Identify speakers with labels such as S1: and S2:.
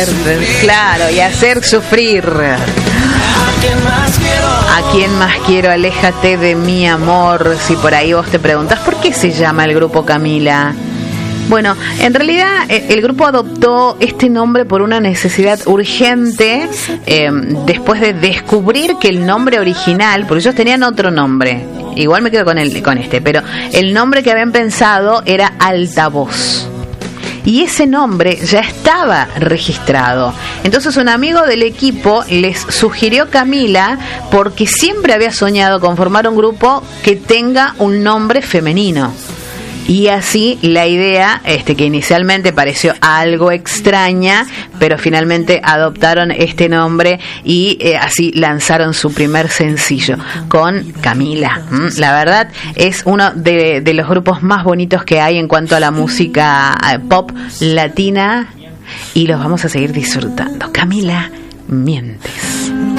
S1: claro, y hacer sufrir. ¿A quién más quiero? Aléjate de mi amor. Si por ahí vos te preguntás, ¿por qué se llama el grupo Camila? Bueno, en realidad el grupo adoptó este nombre por una necesidad urgente, después de descubrir que el nombre original, porque ellos tenían otro nombre, igual me quedo con este, pero el nombre que habían pensado era Altavoz. Y ese nombre ya estaba registrado. Entonces un amigo del equipo les sugirió Camila porque siempre había soñado con formar un grupo que tenga un nombre femenino. Y así la idea, que inicialmente pareció algo extraña, pero finalmente adoptaron este nombre y así lanzaron su primer sencillo con Camila. La verdad es uno de los grupos más bonitos que hay en cuanto a la música pop latina y los vamos a seguir disfrutando. Camila, mientes.